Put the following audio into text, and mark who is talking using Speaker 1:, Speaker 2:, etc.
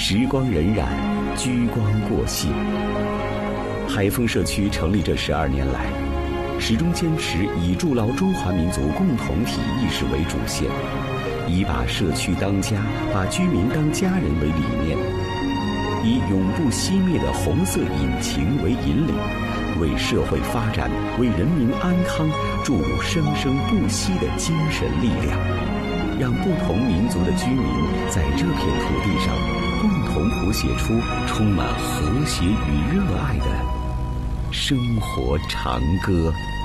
Speaker 1: 时光荏苒，居光过隙。海丰社区成立这12年来，始终坚持以筑牢中华民族共同体意识为主线，以把社区当家、把居民当家人为理念，以永不熄灭的红色引擎为引领，为社会发展、为人民安康注入生生不息的精神力量，让不同民族的居民在这片土地上共同谱写出充满和谐与热爱的生活长歌。